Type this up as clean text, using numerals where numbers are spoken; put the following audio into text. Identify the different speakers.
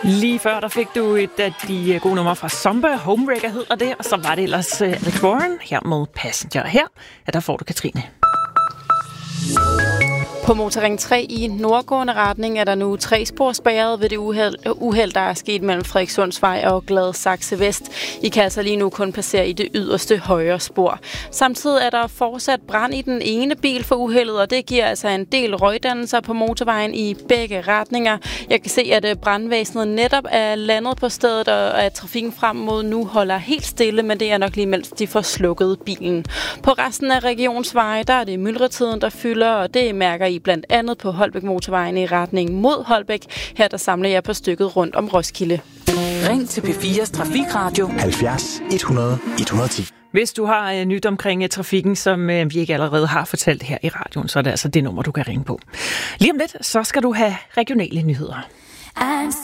Speaker 1: Lige før, der fik du et af de gode numre fra Zomba. Homewrecker hedder det, og så var det ellers Alex Warren her med Passenger. Her, ja, der får du Katrine.
Speaker 2: På Motorring 3 i nordgående retning er der nu 3 spor spærret ved det uheld, der er sket mellem Frederikssundsvej og Gladsaxe Vest. I kan altså lige nu kun passere i det yderste højre spor. Samtidig er der fortsat brand i den ene bil for uheldet, og det giver altså en del røgdannelser på motorvejen i begge retninger. Jeg kan se, at brandvæsenet netop er landet på stedet, og at trafikken frem mod nu holder helt stille, men det er nok lige mens de får slukket bilen. På resten af regionsveje, der er det myldretiden, der fylder, og det mærker I blandt andet på Holbæk Motorvejen i retning mod Holbæk. Her der samler jeg på stykket rundt om Roskilde.
Speaker 3: Ring til P4's Trafikradio
Speaker 4: 70 100 110.
Speaker 1: Hvis du har nyt omkring trafikken, som vi ikke allerede har fortalt her i radioen, så er det altså det nummer, du kan ringe på. Lige om lidt, så skal du have regionale nyheder.